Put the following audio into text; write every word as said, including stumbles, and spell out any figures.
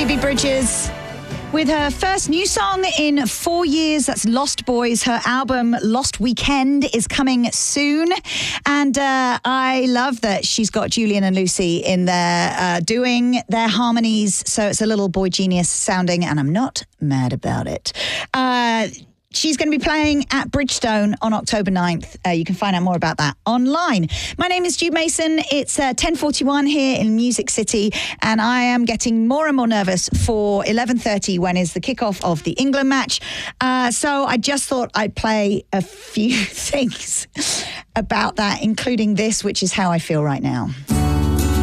Phoebe Bridgers with her first new song in four years. That's Lost Boys. Her album Lost Weekend is coming soon. And uh, I love that she's got Julian and Lucy in there uh, doing their harmonies. So it's a little Boy Genius sounding, and I'm not mad about it. Uh, She's going to be playing at Bridgestone on October ninth. Uh, you can find out more about that online. My name is Jude Mason. It's uh, ten forty-one here in Music City, and I am getting more and more nervous for eleven thirty, when is the kickoff of the England match. Uh, so I just thought I'd play a few things about that, including this, which is how I feel right now.